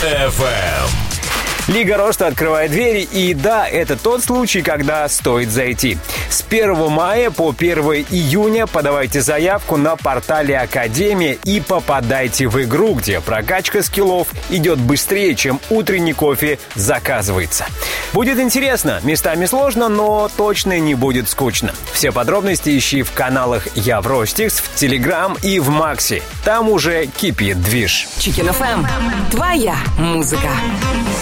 Лига Роста открывает двери, и да, это тот случай, когда стоит зайти. С 1 мая по 1 июня подавайте заявку на портале Академия и попадайте в игру, где прокачка скиллов идет быстрее, чем утренний кофе заказывается. Будет интересно, местами сложно, но точно не будет скучно. Все подробности ищи в каналах Я в Ростикс, в Телеграм и в Макси. Там уже кипит движ. Chicken FM. Твоя музыка.